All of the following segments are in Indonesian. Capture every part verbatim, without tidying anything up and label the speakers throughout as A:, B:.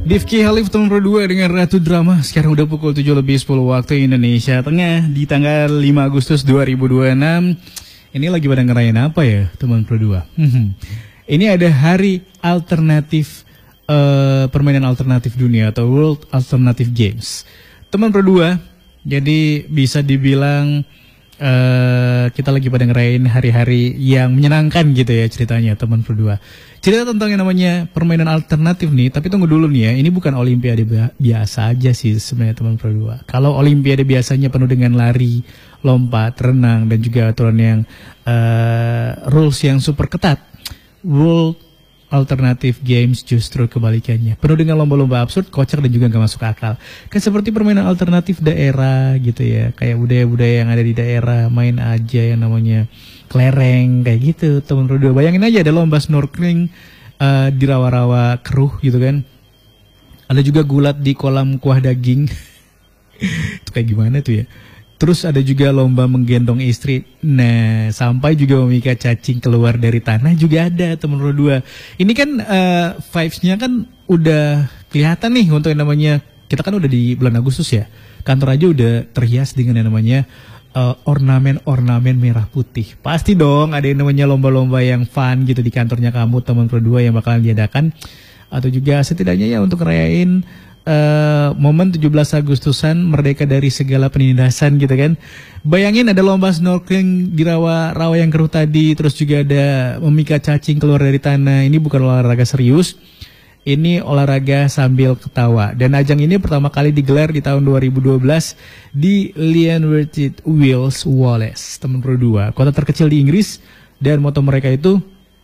A: Difki Halif tahun berdua dengan Ratu Drama. Sekarang udah pukul tujuh lebih sepuluh waktu Indonesia Tengah di tanggal lima Agustus dua ribu dua puluh enam. Ini lagi pada ngerayain apa ya teman berdua? Ini ada hari alternatif, uh, permainan alternatif dunia atau World Alternative Games. Teman berdua, jadi bisa dibilang uh, kita lagi pada ngerayain hari-hari yang menyenangkan gitu ya ceritanya teman berdua. Cerita tentang yang namanya permainan alternatif nih, tapi tunggu dulu nih ya, ini bukan olimpiade biasa aja sih sebenarnya teman berdua. Kalau olimpiade biasanya penuh dengan lari, lompat, renang, dan juga aturan yang uh, rules yang super ketat. World Alternative Games justru kebalikannya, penuh dengan lomba-lomba absurd, kocak, dan juga gak masuk akal. Kayak seperti permainan alternatif daerah gitu ya, kayak budaya-budaya yang ada di daerah, main aja yang namanya kelereng kayak gitu teman berdua. Bayangin aja ada lomba snorkeling uh, di rawa-rawa keruh gitu kan. Ada juga gulat di kolam kuah daging. Itu kayak gimana tuh ya. Terus ada juga lomba menggendong istri. Nah, sampai juga memikat cacing keluar dari tanah juga ada teman berdua. Ini kan uh, vibes-nya kan udah kelihatan nih untuk yang namanya, kita kan udah di bulan Agustus ya. Kantor aja udah terhias dengan yang namanya Uh, ornamen-ornamen merah putih. Pasti dong ada yang namanya lomba-lomba yang fun gitu di kantornya kamu teman berdua yang bakalan diadakan. Atau juga setidaknya ya untuk ngerayain uh, momen tujuh belas Agustusan merdeka dari segala penindasan gitu kan. Bayangin ada lomba snorkeling di rawa-rawa yang keruh tadi. Terus juga ada memikat cacing keluar dari tanah. Ini bukan olahraga serius, ini olahraga sambil ketawa. Dan ajang ini pertama kali digelar di tahun dua ribu dua belas di Llanwrtyd, Wales, Wales, teman berdua, kota terkecil di Inggris. Dan moto mereka itu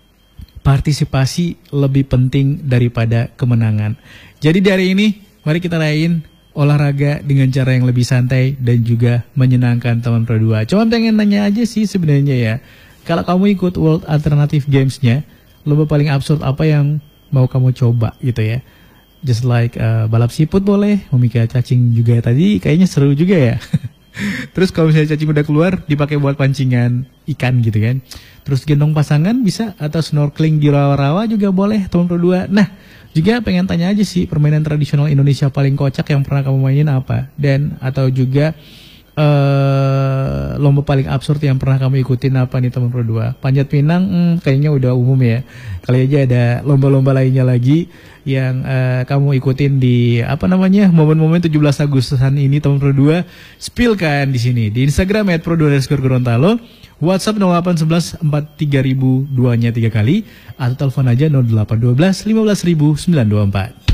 A: partisipasi lebih penting daripada kemenangan. Jadi dari ini mari kita rayain olahraga dengan cara yang lebih santai dan juga menyenangkan teman berdua. Cuma pengen nanya aja sih sebenarnya ya, kalau kamu ikut World Alternative Games-nya, lomba paling absurd apa yang mau kamu coba gitu ya? Just like uh, balap siput boleh, memikat cacing juga tadi kayaknya seru juga ya. Terus kalau misalnya cacing udah keluar dipakai buat pancingan ikan gitu kan. Terus gendong pasangan bisa, atau snorkeling di rawa-rawa juga boleh teman berdua. Nah, juga pengen tanya aja sih, permainan tradisional Indonesia paling kocak yang pernah kamu mainin apa? Dan atau juga Uh, lomba paling absurd yang pernah kamu ikutin apa nih teman berdua? Panjat pinang hmm, kayaknya udah umum ya. Kali aja ada lomba-lomba lainnya lagi yang uh, kamu ikutin di apa namanya momen-momen tujuh belas Agustusan ini teman berdua. Spill kan di sini di Instagram at pro dua underscore Gorontalo, WhatsApp nol delapan satu satu empat tiga ribu dua nya tiga kali, atau telepon aja nol delapan satu dua lima belas ribu sembilan dua empat.